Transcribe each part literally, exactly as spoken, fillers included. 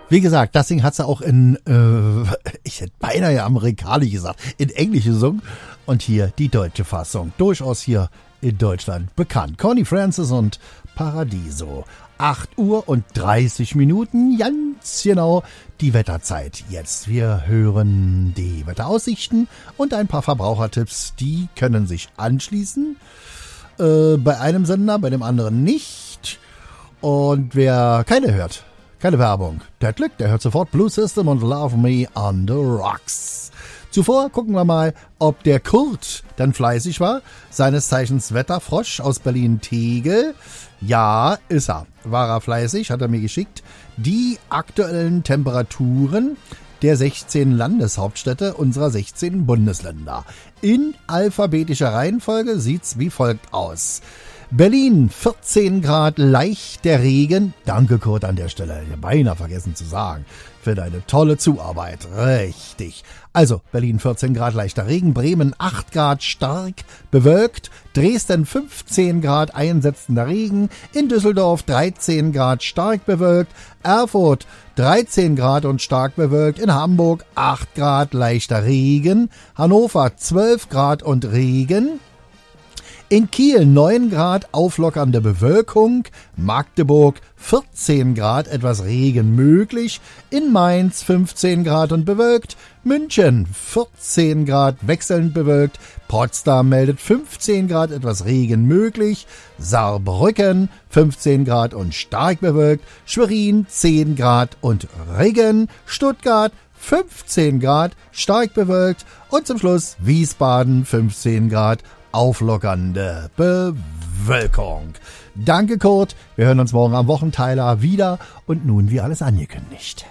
Wie gesagt, das Ding hat sie auch in, äh, ich hätte beinahe amerikanisch gesagt, in Englisch gesungen. Und hier die deutsche Fassung. Durchaus hier in Deutschland bekannt. Connie Francis und Paradiso. acht Uhr und dreißig Minuten, ganz genau die Wetterzeit jetzt. Wir hören die Wetteraussichten und ein paar Verbrauchertipps, die können sich anschließen. Äh, bei einem Sender, bei dem anderen nicht. Und wer keine hört, keine Werbung, der hat Glück, der hört sofort Blue System und Love Me on the Rocks. Zuvor gucken wir mal, ob der Kurt dann fleißig war. Seines Zeichens Wetterfrosch aus Berlin-Tegel. Ja, ist er. War er fleißig, hat er mir geschickt. Die aktuellen Temperaturen der sechzehn Landeshauptstädte unserer sechzehn Bundesländer. In alphabetischer Reihenfolge sieht's wie folgt aus. Berlin vierzehn Grad, leichter Regen. Danke, Kurt, an der Stelle. Ich habe beinahe vergessen zu sagen. Für deine tolle Zuarbeit. Richtig. Also, Berlin vierzehn Grad, leichter Regen. Bremen acht Grad, stark bewölkt. Dresden fünfzehn Grad, einsetzender Regen. In Düsseldorf dreizehn Grad, stark bewölkt. Erfurt dreizehn Grad und stark bewölkt. In Hamburg acht Grad, leichter Regen. Hannover zwölf Grad und Regen. In Kiel neun Grad, auflockernde Bewölkung. Magdeburg vierzehn Grad, etwas Regen möglich. In Mainz fünfzehn Grad und bewölkt. München vierzehn Grad, wechselnd bewölkt. Potsdam meldet fünfzehn Grad, etwas Regen möglich. Saarbrücken fünfzehn Grad und stark bewölkt. Schwerin zehn Grad und Regen. Stuttgart fünfzehn Grad, stark bewölkt. Und zum Schluss Wiesbaden fünfzehn Grad, auflockernde Bewölkung. Danke, Kurt. Wir hören uns morgen am Wochenteiler wieder. Und nun wie alles angekündigt.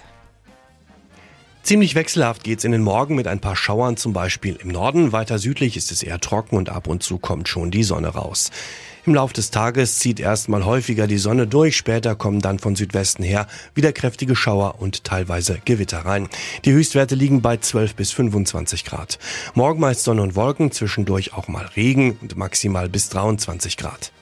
Ziemlich wechselhaft geht's in den Morgen mit ein paar Schauern, zum Beispiel im Norden. Weiter südlich ist es eher trocken und ab und zu kommt schon die Sonne raus. Im Lauf des Tages zieht erstmal häufiger die Sonne durch, später kommen dann von Südwesten her wieder kräftige Schauer und teilweise Gewitter rein. Die Höchstwerte liegen bei zwölf bis fünfundzwanzig Grad. Morgen meist Sonne und Wolken, zwischendurch auch mal Regen und maximal bis dreiundzwanzig Grad.